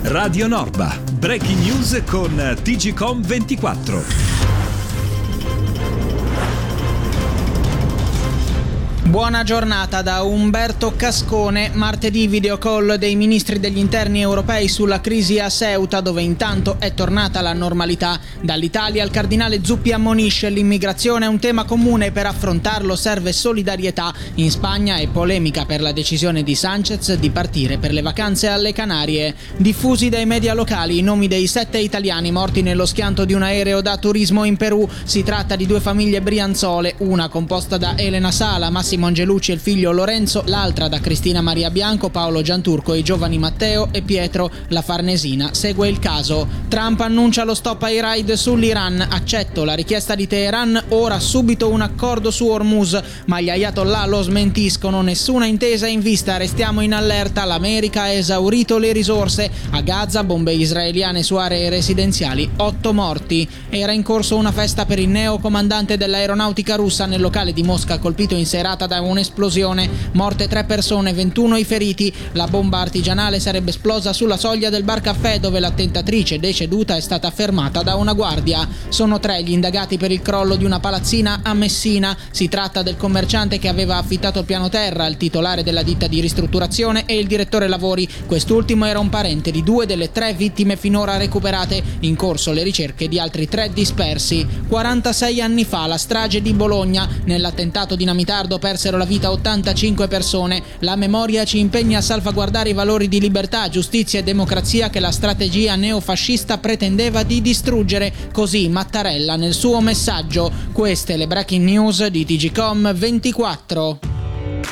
Radio Norba. Breaking news con TGcom 24. Buona giornata da Umberto Cascone. Martedì video call dei ministri degli interni europei sulla crisi a Ceuta, dove intanto è tornata la normalità. Dall'Italia il cardinale Zuppi ammonisce: l'immigrazione è un tema comune, per affrontarlo serve solidarietà. In Spagna è polemica per la decisione di Sánchez di partire per le vacanze alle Canarie. Diffusi dai media locali i nomi dei 7 italiani morti nello schianto di un aereo da turismo in Perù. Si tratta di 2 famiglie brianzole, una composta da Elena Sala, Massimo Angelucci e il figlio Lorenzo, l'altra da Cristina Maria Bianco, Paolo Gianturco e i giovani Matteo e Pietro. La Farnesina segue il caso. Trump annuncia lo stop ai raid sull'Iran. Accetto la richiesta di Teheran, ora subito un accordo su Hormuz, ma gli ayatollah lo smentiscono. Nessuna intesa in vista, restiamo in allerta, l'America ha esaurito le risorse. A Gaza bombe israeliane su aree residenziali, 8 morti. Era in corso una festa per il neo comandante dell'aeronautica russa nel locale di Mosca, colpito in serata da un'esplosione. Morte 3 persone, 21 i feriti. La bomba artigianale sarebbe esplosa sulla soglia del bar caffè, dove l'attentatrice deceduta è stata fermata da una guardia. Sono 3 gli indagati per il crollo di una palazzina a Messina. Si tratta del commerciante che aveva affittato il piano terra, il titolare della ditta di ristrutturazione e il direttore lavori. Quest'ultimo era un parente di 2 delle 3 vittime finora recuperate. In corso le ricerche di altri 3 dispersi. 46 anni fa la strage di Bologna. Nell'attentato dinamitardo persero la vita 85 persone. La memoria ci impegna a salvaguardare i valori di libertà, giustizia e democrazia che la strategia neofascista pretendeva di distruggere. Così Mattarella nel suo messaggio. Queste le breaking news di TGcom 24.